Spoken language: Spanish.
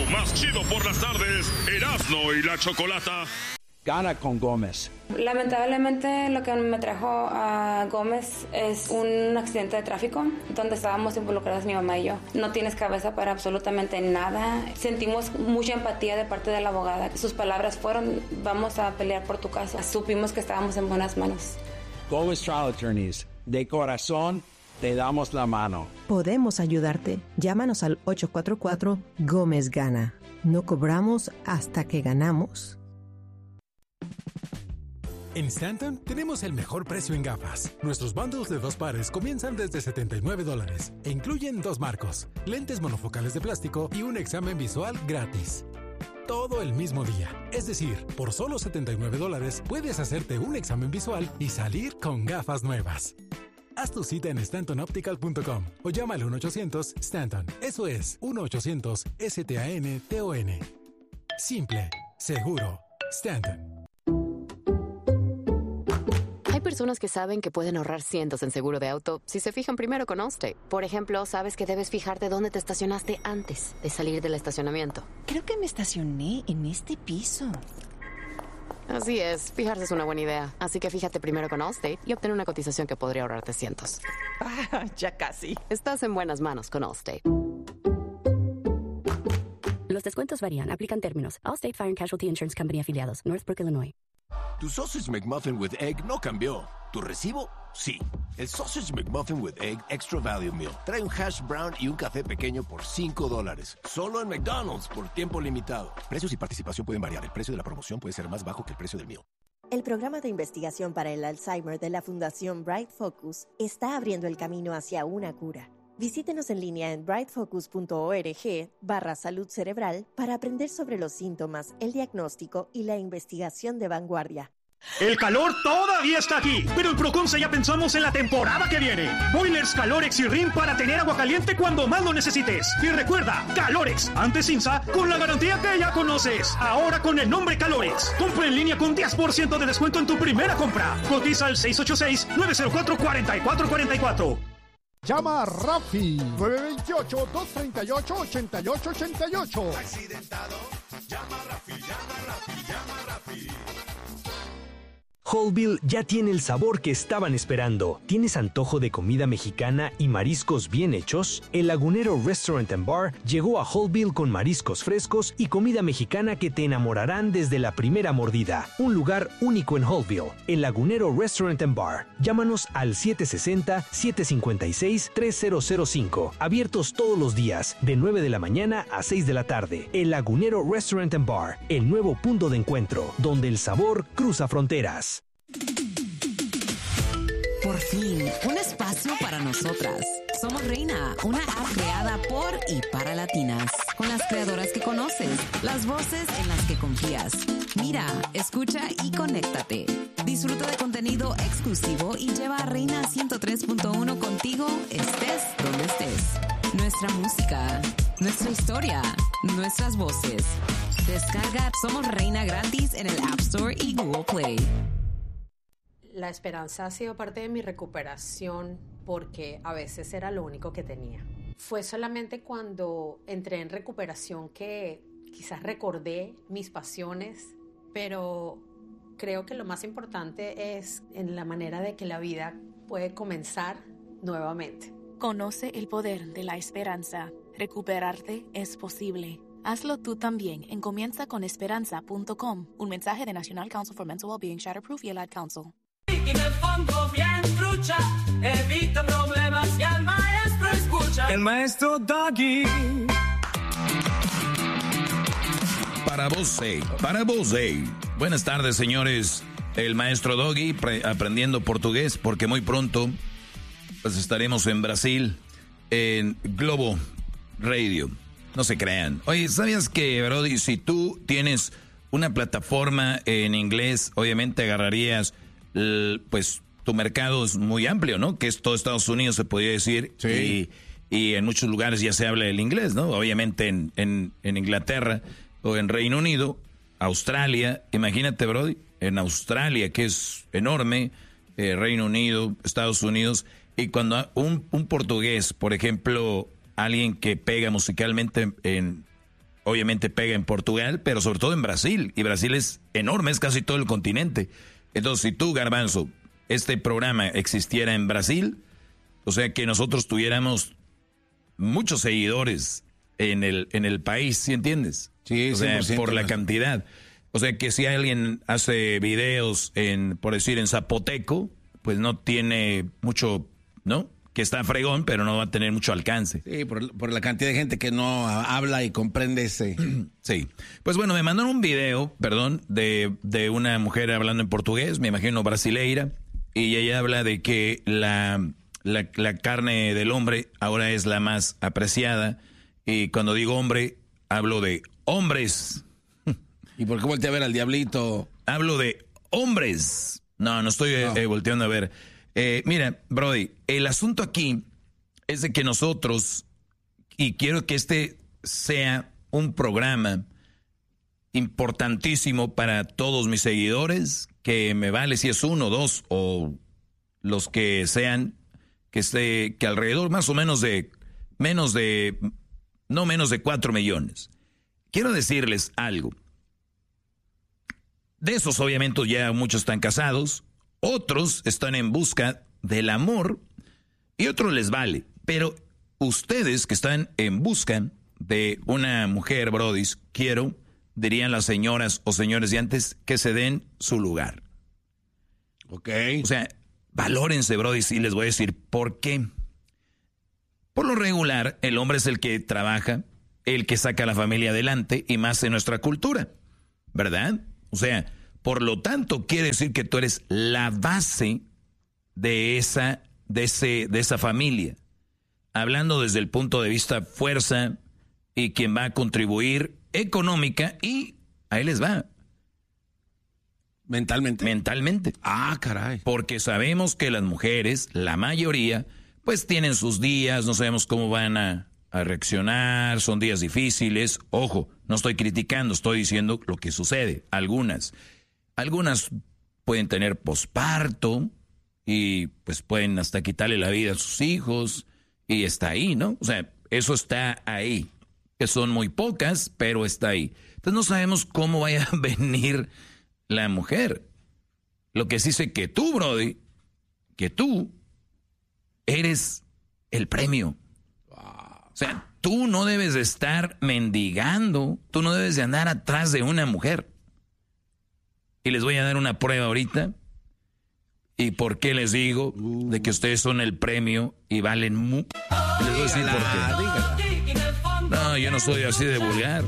más chido por las tardes, Erasmo y la Chocolata. Gana con Gómez. Lamentablemente lo que me trajo a Gómez es un accidente de tráfico donde estábamos involucradas mi mamá y yo. No tienes cabeza para absolutamente nada. Sentimos mucha empatía de parte de la abogada. Sus palabras fueron: vamos a pelear por tu caso. Supimos que estábamos en buenas manos. Gómez Trial Attorneys, de corazón te damos la mano. Podemos ayudarte. Llámanos al 844 Gómez Gana. No cobramos hasta que ganamos. En Stanton tenemos el mejor precio en gafas. Nuestros bundles de 2 pares comienzan desde $79 e incluyen 2 marcos, lentes monofocales de plástico y un examen visual gratis. Todo el mismo día. Es decir, por solo $79 puedes hacerte un examen visual y salir con gafas nuevas. Haz tu cita en StantonOptical.com o llama al 1-800-STANTON. Eso es 1-800-STANTON. Simple, seguro, Stanton. Hay personas que saben que pueden ahorrar cientos en seguro de auto si se fijan primero con Allstate. Por ejemplo, sabes que debes fijarte dónde te estacionaste antes de salir del estacionamiento. Creo que me estacioné en este piso. Así es, fijarse es una buena idea. Así que fíjate primero con Allstate y obtén una cotización que podría ahorrarte cientos. Ya casi. Estás en buenas manos con Allstate. Los descuentos varían. Aplican términos. Allstate Fire and Casualty Insurance Company afiliados. Northbrook, Illinois. Tu Sausage McMuffin with Egg no cambió. ¿Tu recibo? Sí. El Sausage McMuffin with Egg Extra Value Meal trae un hash brown y un café pequeño por $5. Solo en McDonald's por tiempo limitado. Precios y participación pueden variar. El precio de la promoción puede ser más bajo que el precio del meal. El programa de investigación para el Alzheimer de la Fundación Bright Focus está abriendo el camino hacia una cura. Visítenos en línea en brightfocus.org/salud cerebral para aprender sobre los síntomas, el diagnóstico y la investigación de vanguardia. El calor todavía está aquí, pero en Proconsa ya pensamos en la temporada que viene. Boilers Calorex y RIN para tener agua caliente cuando más lo necesites. Y recuerda, Calorex, antes INSA, con la garantía que ya conoces. Ahora con el nombre Calorex. Compra en línea con 10% de descuento en tu primera compra. Cotiza al 686-904-4444. Llama a Rafi, 928-238-8888. Accidentado, llama a Rafi, llama a Rafi, llama a Rafi. Holtville ya tiene el sabor que estaban esperando. ¿Tienes antojo de comida mexicana y mariscos bien hechos? El Lagunero Restaurant and Bar llegó a Holtville con mariscos frescos y comida mexicana que te enamorarán desde la primera mordida. Un lugar único en Holtville. El Lagunero Restaurant and Bar. Llámanos al 760-756-3005. Abiertos todos los días, de 9 de la mañana a 6 de la tarde. El Lagunero Restaurant and Bar. El nuevo punto de encuentro, donde el sabor cruza fronteras. Por fin, un espacio para nosotras. Somos Reina, una app creada por y para latinas, con las creadoras que conoces, las voces en las que confías. Mira, escucha y conéctate. Disfruta de contenido exclusivo y lleva a Reina 103.1 contigo, estés donde estés. Nuestra música, nuestra historia, nuestras voces. Descarga Somos Reina gratis en el App Store y Google Play. La esperanza ha sido parte de mi recuperación porque a veces era lo único que tenía. Fue solamente cuando entré en recuperación que quizás recordé mis pasiones, pero creo que lo más importante es en la manera de que la vida puede comenzar nuevamente. Conoce el poder de la esperanza. Recuperarte es posible. Hazlo tú también en comienzaconesperanza.com. Un mensaje de National Council for Mental Wellbeing, Shatterproof y el Ad Council. Y me pongo bien trucha, evito problemas y al maestro escucha. El maestro Doggy. Para vos, buenas tardes, señores. El maestro Doggy aprendiendo portugués porque muy pronto pues estaremos en Brasil en Globo Radio. No se crean. Oye, ¿sabías que, Brody, si tú tienes una plataforma en inglés, obviamente agarrarías, pues tu mercado es muy amplio, ¿no? Que es todo Estados Unidos, se podría decir. Sí. Y en muchos lugares ya se habla el inglés, ¿no? Obviamente en Inglaterra o en Reino Unido, Australia. Imagínate, Brody, en Australia, que es enorme, Reino Unido, Estados Unidos. Y cuando un portugués, por ejemplo, alguien que pega musicalmente obviamente pega en Portugal, pero sobre todo en Brasil. Y Brasil es enorme, es casi todo el continente. Entonces, si tú, Garbanzo, este programa existiera en Brasil, o sea que nosotros tuviéramos muchos seguidores en el país, ¿sí entiendes? Sí, o sea, por la cantidad. O sea que si alguien hace videos por decir, en zapoteco, pues no tiene mucho, ¿no? Que está fregón, pero no va a tener mucho alcance. Sí, por la cantidad de gente que no habla y comprende ese. Sí. Pues bueno, me mandaron un video, de una mujer hablando en portugués, me imagino brasileira, y ella habla de que la carne del hombre ahora es la más apreciada, y cuando digo hombre, hablo de hombres. ¿Y por qué volteé a ver al diablito? Hablo de hombres. No estoy volteando a ver. Mira, Brody, el asunto aquí es de que nosotros, y quiero que este sea un programa importantísimo para todos mis seguidores, que me vale si es 1, 2 o los que sean, que alrededor más o menos no menos de 4 millones. Quiero decirles algo. De esos, obviamente, ya muchos están casados, otros están en busca del amor y otros les vale. Pero ustedes que están en busca de una mujer, brodis, dirían las señoras o señores de antes, que se den su lugar. Ok. O sea, valórense, brodis, y les voy a decir por qué. Por lo regular, el hombre es el que trabaja, el que saca a la familia adelante, y más en nuestra cultura, ¿verdad? O sea, por lo tanto, quiere decir que tú eres la base de esa familia. Hablando desde el punto de vista fuerza y quien va a contribuir económica, y ahí les va. Mentalmente. Ah, caray. Porque sabemos que las mujeres, la mayoría, pues tienen sus días, no sabemos cómo van a reaccionar, son días difíciles. Ojo, no estoy criticando, estoy diciendo lo que sucede. Algunas pueden tener posparto y pues pueden hasta quitarle la vida a sus hijos, y está ahí, ¿no? O sea, eso está ahí. Que son muy pocas, pero está ahí. Entonces no sabemos cómo vaya a venir la mujer. Lo que sí sé que tú, Brody, que tú eres el premio. O sea, tú no debes de estar mendigando, tú no debes de andar atrás de una mujer. Y les voy a dar una prueba ahorita. ¿Y por qué les digo de que ustedes son el premio y valen mucho? Les voy a decir por qué. No, yo no soy así de vulgar.